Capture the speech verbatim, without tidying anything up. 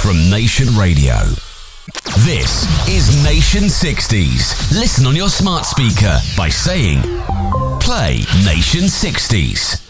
from Nation Radio. This is Nation sixties. Listen on your smart speaker by saying, play Nation sixties.